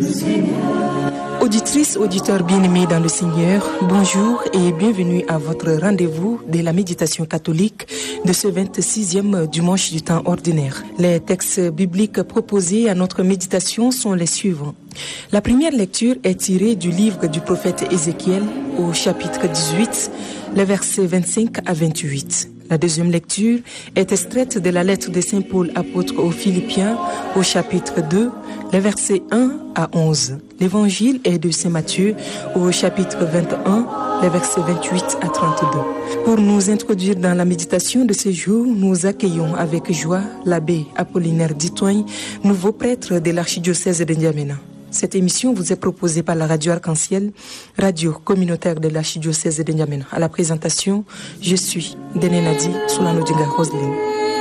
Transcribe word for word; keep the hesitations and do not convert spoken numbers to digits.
Auditrices, auditeurs bien-aimés dans le Seigneur, bonjour et bienvenue à votre rendez-vous de la méditation catholique de ce vingt-sixième dimanche du temps ordinaire. Les textes bibliques proposés à notre méditation sont les suivants. La première lecture est tirée du livre du prophète Ézéchiel au chapitre dix-huit, les versets vingt-cinq à vingt-huit. La deuxième lecture est extraite de la lettre de Saint Paul apôtre aux Philippiens au chapitre deux, les versets un à onze. L'évangile est de Saint Matthieu au chapitre vingt et un, les versets vingt-huit à trente-deux. Pour nous introduire dans la méditation de ce jour, nous accueillons avec joie l'abbé Apollinaire Ditoigne, nouveau prêtre de l'archidiocèse de N'Djamena. Cette émission vous est proposée par la radio Arc-en-Ciel, radio communautaire de l'archidiocèse de N'Djamena. À la présentation, je suis Dene Nadi Soulano Djinga Roselyne.